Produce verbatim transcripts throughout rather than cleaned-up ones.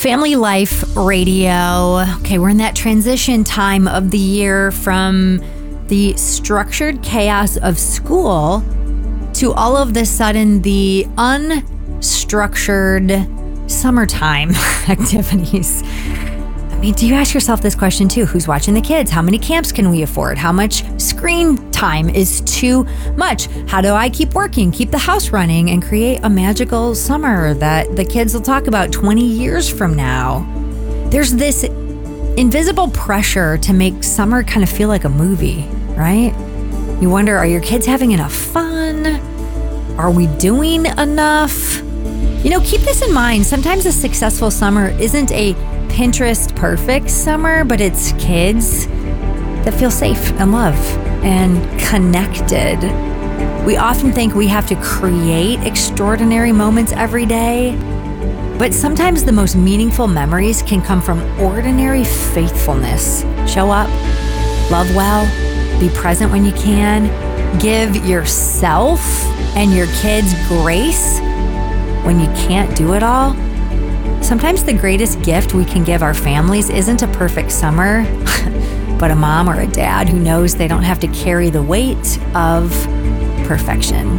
Family Life Radio. Okay, we're in that transition time of the year from the structured chaos of school to all of the sudden the unstructured summertime activities. I mean, do you ask yourself this question too? Who's watching the kids? How many camps can we afford? How much screen time is too much? How do I keep working, keep the house running, and create a magical summer that the kids will talk about twenty years from now? There's this invisible pressure to make summer kind of feel like a movie, right? You wonder, are your kids having enough fun? Are we doing enough? You know, keep this in mind. Sometimes a successful summer isn't a Pinterest perfect summer, but it's kids that feel safe and loved and connected. We often think we have to create extraordinary moments every day, but sometimes the most meaningful memories can come from ordinary faithfulness. Show up, love well, be present when you can, give yourself and your kids grace when you can't do it all. Sometimes the greatest gift we can give our families isn't a perfect summer, but a mom or a dad who knows they don't have to carry the weight of perfection.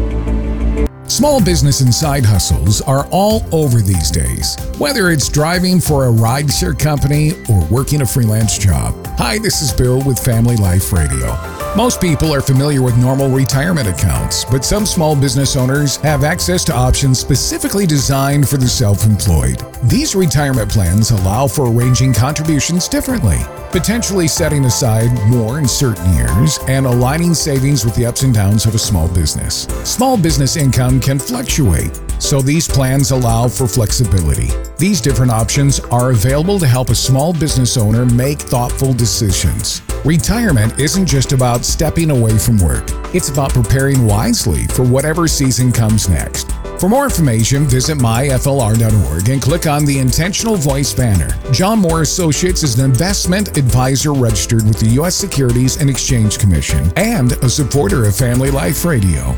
Small business and side hustles are all over these days, whether it's driving for a rideshare company or working a freelance job. Hi, this is Bill with Family Life Radio. Most people are familiar with normal retirement accounts, but some small business owners have access to options specifically designed for the self-employed. These retirement plans allow for arranging contributions differently, potentially setting aside more in certain years and aligning savings with the ups and downs of a small business. Small business income can fluctuate, so these plans allow for flexibility. These different options are available to help a small business owner make thoughtful decisions. Retirement isn't just about stepping away from work. It's about preparing wisely for whatever season comes next. For more information, visit my f l r dot org and click on the Intentional Voice banner. John Moore Associates is an investment advisor registered with the U S Securities and Exchange Commission and a supporter of Family Life Radio.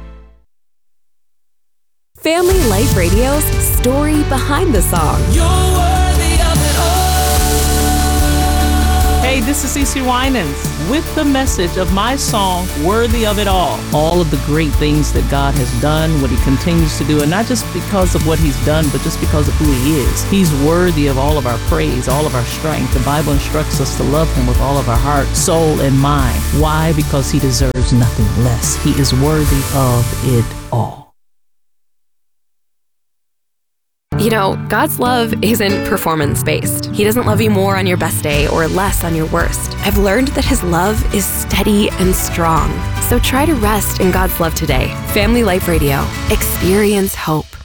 Family Life Radio's story behind the song. You're worthy of it all. Hey, this is Cece Winans with the message of my song, Worthy of It All. All of the great things that God has done, what he continues to do, and not just because of what he's done, but just because of who he is. He's worthy of all of our praise, all of our strength. The Bible instructs us to love him with all of our heart, soul, and mind. Why? Because he deserves nothing less. He is worthy of it all. You know, God's love isn't performance-based. He doesn't love you more on your best day or less on your worst. I've learned that his love is steady and strong. So try to rest in God's love today. Family Life Radio. Experience hope.